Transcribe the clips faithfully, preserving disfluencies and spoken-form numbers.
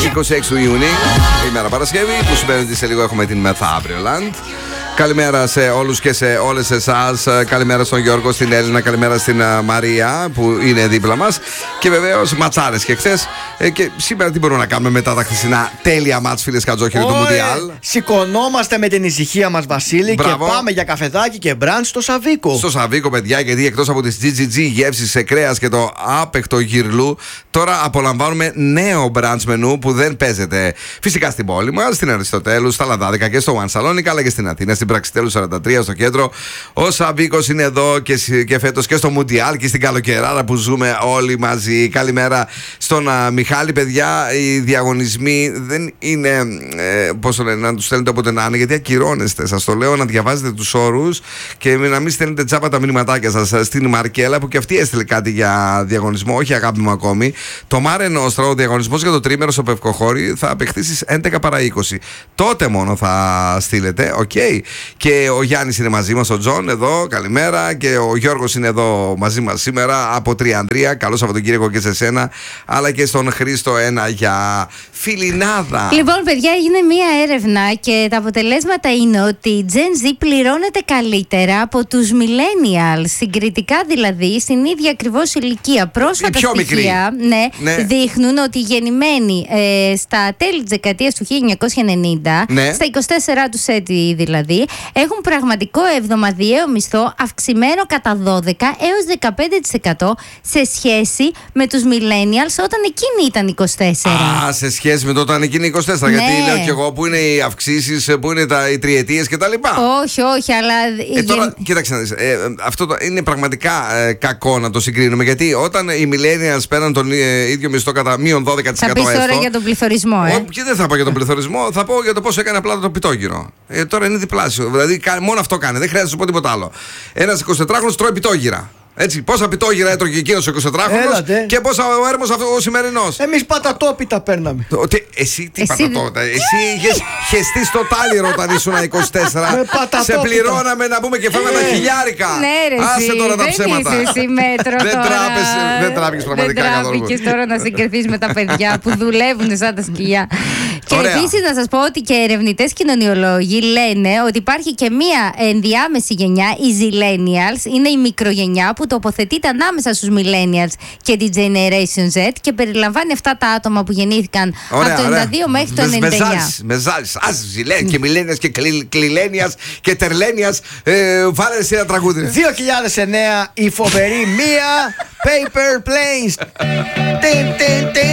είκοσι έξι του Ιούνιου, ημέρα Παρασκευή, που σημαίνει ότι σε λίγο έχουμε την Μεθαύριολαντ. Καλημέρα σε όλους και σε όλες εσάς. Καλημέρα στον Γιώργο, στην Έλληνα, καλημέρα στην Μαρία που είναι δίπλα μας. Και βεβαίως ματσάρες και χθες. Ε, και σήμερα τι μπορούμε να κάνουμε μετά τα χθεσινά τέλεια μάτς, φίλες Κατζόχυρη, του Μουντιάλ. Σηκωνόμαστε με την ησυχία μας, Βασίλη. Μπράβο. Και πάμε για καφεδάκι και μπραντ στο Σαβίκο. Στο Σαβίκο, παιδιά, γιατί εκτός από τις τζι τζι τζι γεύσεις σε κρέας και το άπεκτο γυρλού, τώρα απολαμβάνουμε νέο μπραντ μενού που δεν παίζεται φυσικά στην πόλη μας, στην Αριστοτέλους, στα Λαδάδικα και στο One Salonica, αλλά και στην Αθήνα, στην Πραξιτέλους σαράντα τρία στο κέντρο. Ο Σαβίκος είναι εδώ και, και φέτος και στο Μουντιάλ και στην καλοκαιράρα που ζούμε όλοι μαζί. Καλημέρα στον uh, Μιχάλη, παιδιά. Οι διαγωνισμοί δεν είναι ε, πώς το λένε, να τους στέλνετε όποτε να είναι, γιατί ακυρώνεστε. Σας το λέω, να διαβάζετε τους όρους και να μην στέλνετε τσάπα τα μηνυματάκια σας. Στην Μαρκέλα, που και αυτή έστειλε κάτι για διαγωνισμό, όχι αγάπη μου ακόμη. Το Mare Nostra, ο διαγωνισμός για το τρίμερο στο Πευκοχώρι, θα απεχθεί στις έντεκα παρά είκοσι. Τότε μόνο θα στείλετε, οκ. Okay. Και ο Γιάννης είναι μαζί μας, ο Τζον εδώ, καλημέρα. Και ο Γιώργος είναι εδώ μαζί μας σήμερα από Τριανδρία. Καλό Σαββατοκύριακο και σε σένα, αλλά και στον Χρήστο ένα για φιλινάδα. Λοιπόν, παιδιά, έγινε μία έρευνα και τα αποτελέσματα είναι ότι η Gen Z πληρώνεται καλύτερα από τους Millennials. Συγκριτικά δηλαδή, στην ίδια ακριβώς ηλικία. Πρόσφατα στοιχεία ναι, ναι. δείχνουν ότι οι γεννημένοι ε, στα τέλη της δεκαετίας του χίλια εννιακόσια ενενήντα, ναι. στα είκοσι τέσσερα τους έτη δηλαδή, έχουν πραγματικό εβδομαδιαίο μισθό αυξημένο κατά δώδεκα έως δεκαπέντε τοις εκατό σε σχέση με τους Millennials όταν εκείνοι ήταν είκοσι τέσσερα. Α, σε σχέση με το όταν εκείνοι είκοσι τέσσερα. Ναι. Γιατί λέω κι εγώ που είναι οι αυξήσεις, που είναι τα, οι τριετίες κτλ. Όχι, όχι, αλλά. Ε, τώρα, γεν... κοίταξε να δεις. Ε, αυτό το, είναι πραγματικά ε, κακό να το συγκρίνουμε. Γιατί όταν οι Millennials παίρνουν τον ε, ίδιο μισθό κατά μείον δώδεκα τοις εκατό. Θα πεις τώρα για τον πληθωρισμό, ε. Ο, και δεν θα πω για τον πληθωρισμό, θα πω για το πόσο έκανε απλά το πιτόγυρο. Ε, τώρα είναι διπλάσιο. Δηλαδή μόνο αυτό κάνει, δεν χρειάζεται να σου πω τίποτα άλλο. Ένας εικοσιτετράχρονος τρώει πιτόγυρα. Έτσι, πόσα πιτόγυρα έτρωγε εκείνος ο εικοσιτετράχρονος και πόσα ο έρμος αυτό ο σημερινός. Εμείς πατατόπιτα παίρναμε. Τι, εσύ τι πατατόπιτα. Εσύ είχες χεστεί στο τάλιρο όταν ήσουν είκοσι τέσσερα. Σε πληρώναμε να πούμε και φάγαμε τα χιλιάρικα. Ναι, ρε, άσε τώρα τα ψέματα. Δεν είσαι μέτρο τώρα. Δεν τράπηκες πραγματικά καθόλου. Δεν τράπηκες τώρα να συγκριθείς με τα παιδιά που δουλεύουν σαν τα σκυλιά. Και επίσης να σας πω ότι και ερευνητές κοινωνιολόγοι λένε ότι υπάρχει και μία ενδιάμεση γενιά, οι Zillennials, είναι η μικρογενιά που τοποθετείται ανάμεσα στους Millennials και τη Generation Z και περιλαμβάνει αυτά τα άτομα που γεννήθηκαν ωραία, από το ενενήντα δύο ωραία. Μέχρι το ενενήντα εννιά. Μεζάζεις, ας Zillennials και Millennials και Κλιλένιας και Τερλένιας. Ε, βάλε εσύ ένα τραγούδι. δύο χιλιάδες εννέα η φοβερή μία Paper Planes.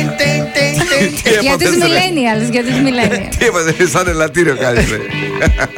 Για τους Millennials, για τους Millennials. Τι είπατε, σαν ελαττήριο κάνεις.